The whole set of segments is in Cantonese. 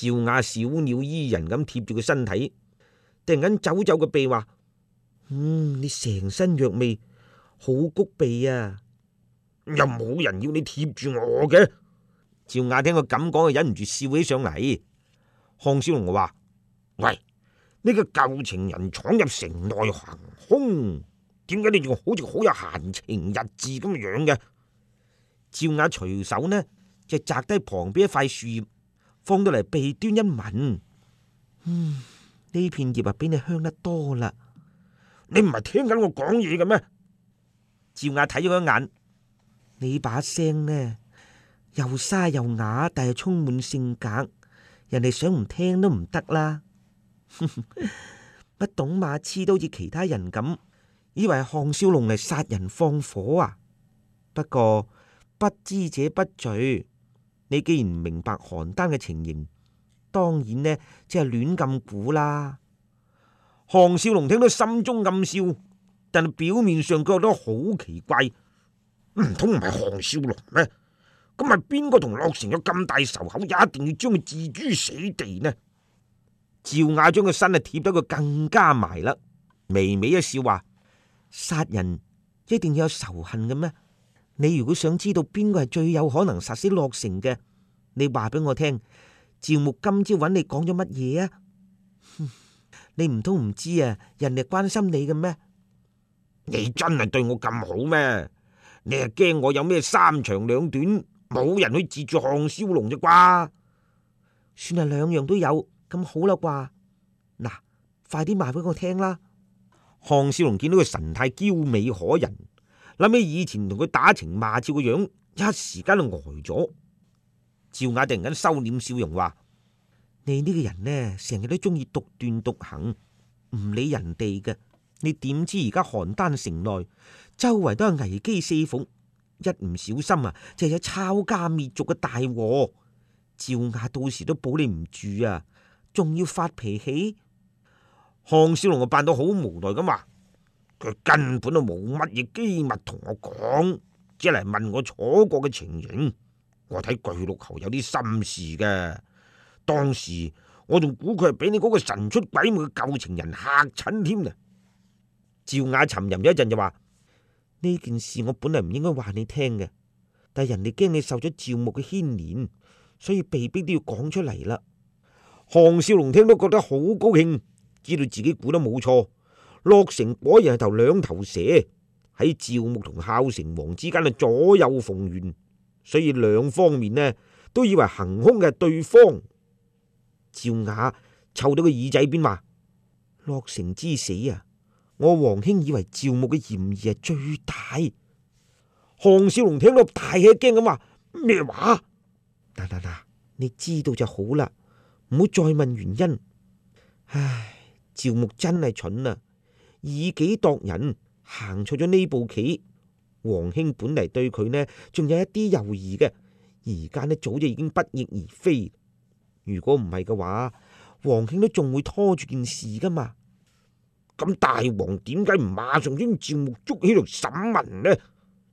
趙雅小鳥依人咁貼住佢身體，突然間走走個鼻話：你成身藥味，好谷鼻啊！又冇人要你貼住我嘅。趙雅聽佢咁講，就忍唔住笑起上嚟。項少龍話：喂，呢個舊情人闖入城內行兇，點解你仲好似好有閒情逸致咁樣嘅？趙雅隨手呢就摘低旁邊一塊樹葉，放到嚟鼻端一聞，呢片葉啊比你香得多啦。你唔係聽緊我講嘢嘅咩？趙雅睇咗佢一眼，你把聲呢又沙又啞，但係充滿性格，人哋想唔聽都唔得啦。乜董馬痴都好似其他人咁，以為項少龍嚟殺人放火啊？不過不知者不罪，你既然唔明白邯鄲嘅情形，當然呢即係亂咁估啦。項少龍聽到心中暗笑，但係表面上覺得好奇怪，唔通唔係項少龍咩？咁係邊個同洛成有咁大仇口，一定要將佢置諸死地呢？趙雅將個身啊貼得佢更加埋啦，微微一笑話：殺人一定要有仇恨嘅咩？你如果想知道邊個係最有可能殺死洛成嘅，你話俾我聽，趙牧今朝揾你講咗乜嘢啊？你唔通唔知啊？人哋關心你嘅咩？你真係對我咁好咩？你係驚我有咩三長兩短，冇人去截住項少龍啫啩？算係兩樣都有，咁好啦啩？嗱，快啲話俾我聽啦！項少龍見到佢神態嬌美可人，諗起以前同佢打情罵俏嘅樣，一時間就呆咗。趙雅突然間收斂笑容話：你呢個人呢，成日都中意獨斷獨行，唔理人哋嘅。你點知而家邯鄲城內周圍都係危機四伏，一唔小心啊，就有抄家滅族嘅大禍。趙雅到時都保你唔住啊，仲要發脾氣。項少龍就扮到好無奈咁話：佢根本都冇乜嘢機密同我講，只係嚟問我楚國嘅情形。我睇巨鹿侯有啲心事嘅，當時我仲估佢係俾你嗰個神出鬼沒嘅舊情人嚇親添啊！趙雅沉吟咗一陣就話：呢件事我本嚟唔應該話你聽嘅，但係人哋驚你受咗趙牧嘅牽連，所以被逼都要講出嚟啦。項少龍聽都覺得好高興，知道自己估得冇錯，洛成果然係頭兩頭蛇，喺趙牧同孝成王之間左右逢源，所以兩方面呢都以為行兇嘅係對方。趙雅湊到個耳仔邊話：洛成之死啊，我王兄以為趙牧嘅嫌疑係最大。項少龍聽到大吃一驚咁話：咩話？嗱，你知道就好啦，唔好再問原因。唉，趙牧真係蠢啊，以己度人，行錯咗呢步棋。王兄本嚟對佢呢仲有一啲猶豫嘅，而家呢早就已經不翼而飛。如果唔係嘅話，王兄都仲會拖住件事噶嘛。咁大王點解唔馬上將趙牧捉起嚟審問呢？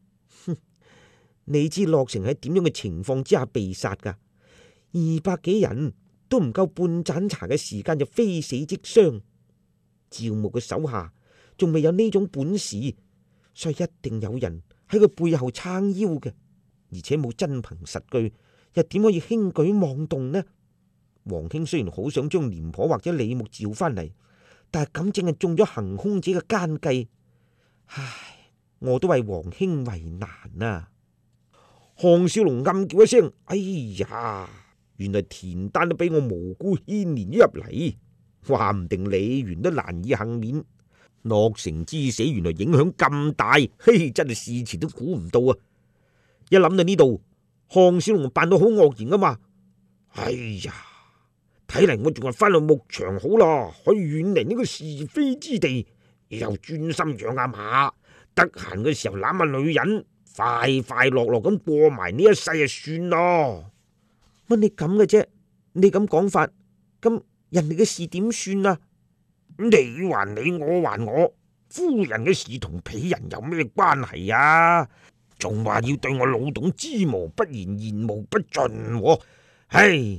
你知洛成喺點樣嘅情況之下被殺噶？200幾人都唔夠半盞茶嘅時間就非死即傷。趙牧嘅手下仲未有呢種本事，所以一定有人喺佢背後撐腰嘅，而且冇真憑實據，又點可以輕舉妄動呢？王兄雖然好想將廉頗或者李牧召翻嚟，但係咁正係中咗行兇者嘅奸計。唉，我都為王兄為難啊！項少龍暗叫一聲：哎呀，原來田丹都俾我無辜牽連咗入嚟，話唔定李元都難以幸免。洛成之死原來影響咁大，嘿，真係事前都估唔到啊！一諗到呢度，項少龍扮到好愕然噶嘛。哎呀，睇嚟我仲係翻去牧場好啦，可以遠離呢個是非之地，又專心養下馬，得閒嘅時候攬下女人，快快樂樂咁過埋呢一世就算咯。乜你咁嘅啫？你咁講法，咁人哋嘅事點算啊？你還你，我還我，夫人嘅事同鄙人有咩關係啊？仲話要對我老董知無不言，言無不盡，唉，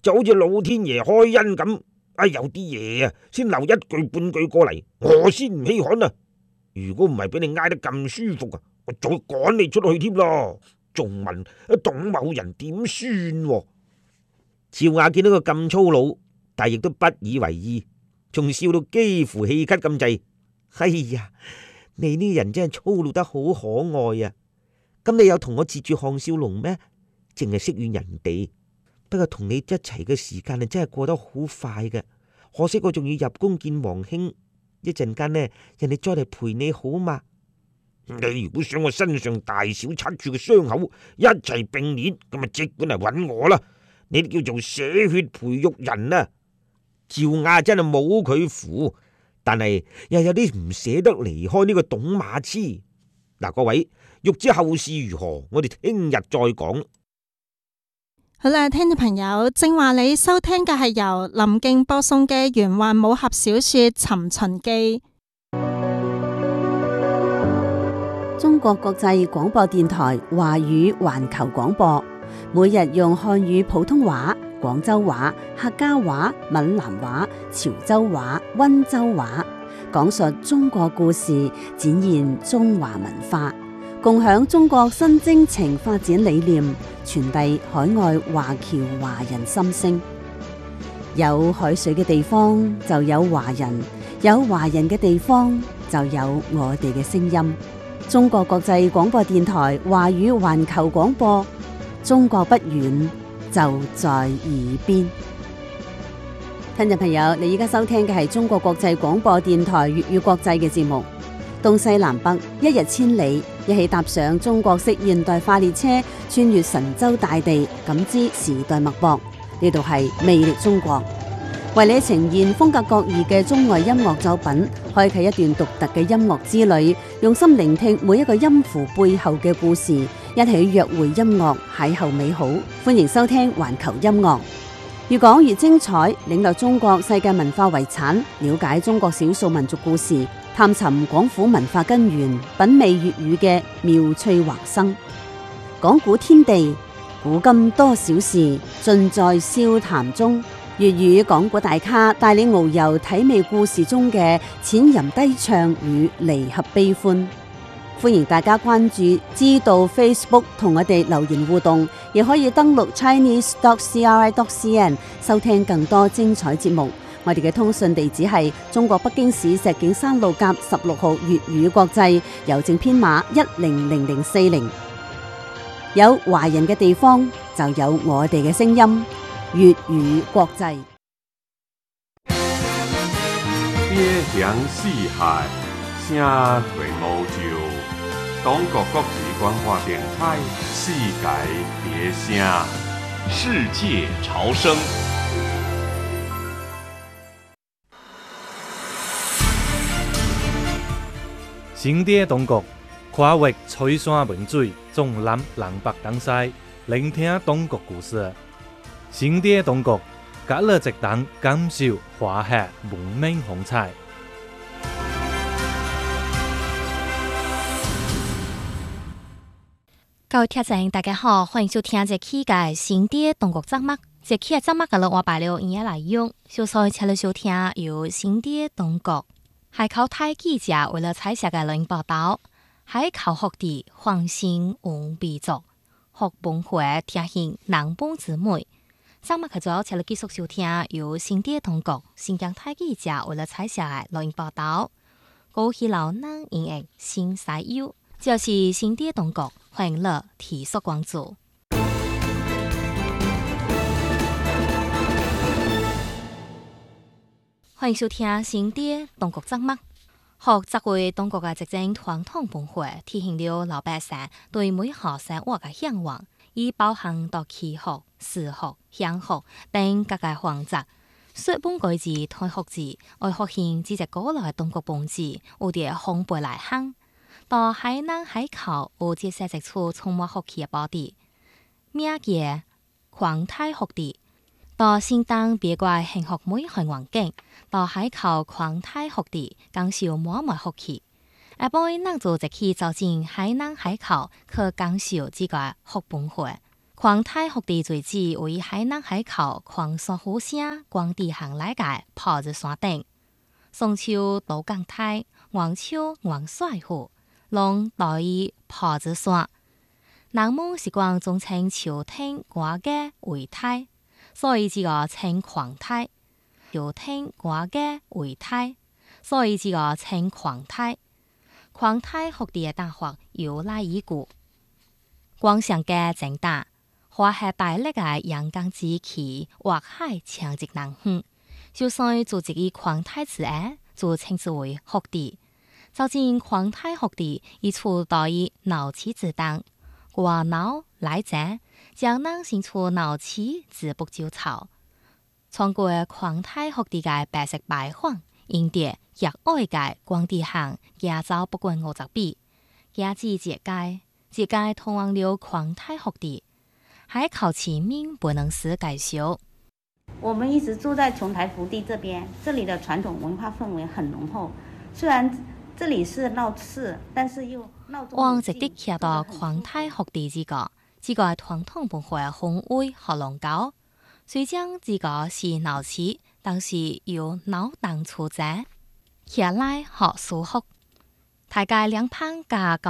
就好似老天爺開恩咁。有啲嘢啊，先留一句半句過嚟，我先唔稀罕啊！如果唔係俾你挨得咁舒服啊，我早趕你出去添咯。仲問董某人點算？趙雅見到佢咁粗魯，但係亦都不以為意，仲笑到幾乎氣咳咁滯。哎呀，你呢人真係粗魯得好可愛啊！咁你有同我截住項少龍咩？淨係識怨人哋。不過同你一齊嘅時間啊，真係過得好快嘅。可惜我仲要入宮見皇兄，一陣間呢，人哋再嚟陪你好嘛？你如果想我身上大小七處嘅傷口一齊並列，咁咪即管嚟揾我啦！你哋叫做捨血培育人啊！趙雅真係冇佢符，但係又有啲唔捨得離開呢個董馬痴。嗱，各位欲知後事如何，我哋聽日再講。 好啦，聽眾朋友，正話你收聽嘅係由林敬播送嘅玄幻武俠小說《尋秦記》。 中國國際廣播電台華語環球廣播，每日用漢語普通話、廣州話、客家話、閩南話、潮州話、溫州話，講述中國故事，展現中華文化，共享中國新征程發展理念，傳遞海外華僑華人心聲。有海水嘅地方就有華人，有華人嘅地方就有我哋嘅聲音。中國國際廣播電台華語環球廣播，中國不遠，就在耳邊。聽眾朋友，你而家收聽嘅係中國國際廣播電台粵語國際嘅節目。東西南北，一日千里，一起踏上中國式現代化列車，穿越神州大地，感知時代脈搏。呢度係魅力中國，為你呈現風格各異嘅中外音樂作品，開啟一段獨特嘅音樂之旅，用心聆聽每一個音符背後嘅故事，一起約會音樂，邂逅美好。歡迎收聽環球音樂，越講越精彩，領略中國世界文化遺產，了解中國少數民族故事，探尋廣府文化根源，品味粵語嘅妙趣橫生。講古天地，古今多少事，盡在笑談中。粵語講古大咖帶你遨遊體味故事中嘅淺吟低唱與離合悲歡。歡迎大家關注知道 Facebook 同我哋留言互動，亦可以登錄 chinese.cri.cn 收聽更多精彩節目。我哋嘅通訊地址係中國北京市石景山路甲16號粵語國際，郵政編碼100040。有華人嘅地方就有我哋嘅聲音，粵語國際。 邊鄉四海，聲隨無就。中國國際廣播電台，世界別聲，世界潮聲。 新店中國，跨越翠山文水，從南南北東西，聆聽中國故事。新店中國，隔了一檔感受華夏文明風采。 各位聽眾大家好，歡迎收聽這期嘅新店中國節目。這期嘅節目嘅落話白了，而家來用，小菜請你收聽由新店中國海口台記者為了採寫嘅錄音報道，海口學地黃姓王鼻族學本會聽行南邦之美。節目嘅早請你繼續收聽由新店中國新疆台記者為了採寫嘅錄音報道，高希老南音樂新西優，就是新店中國歡迎樂提速關注。歡迎收聽新店中國節目。學習會中國嘅執政傳統本會，體現了老百姓對美好生活嘅向往，以包含到氣候、視學、鄉學等各個環節。說本改字、台學字、愛學現只隻過來中國本字，我哋烘焙來行。到海南海口，我接寫一處充滿學氣嘅寶地，名叫광泰學地。到新當別怪興學美好環境，到海口광泰學地講受滿滿學氣。下晡能做一期走進海南海口，可講受這個學本會。 狂太福地最址为海南海口狂沙湖城广地行来嘅炮子山頂，宋秋都港太，黃秋黃帥湖，龍代以炮子山。南門是廣總稱朝廷掛嘅為太，所以這個稱狂太。朝廷掛嘅為太，所以這個稱狂太。狂太福地嘅大學由來已故，光上嘅正大。華係大力嘅陽江之期，畫海長直南園，就算做自己狂太之愛，就稱之為福地。就見狂太福地，以處代以鬧市之當，掛鬧來者，將能sinh出鬧市之不就草。從過狂太福地嘅白色白黃，因碟熱愛嘅廣地行，亞洲不管50比，亞至節界通往了狂太福地。海口前面不能是介紹。 我們一直住在瓊台福地這邊，這裡的傳統文化氛圍很濃厚。雖然這裡是鬧市，但是又鬧中。我直的騎到狂太福地這個傳統文化風味和濃厚。雖講這個是鬧市，但是有鬧當處者，騎來好舒服。大概2旁加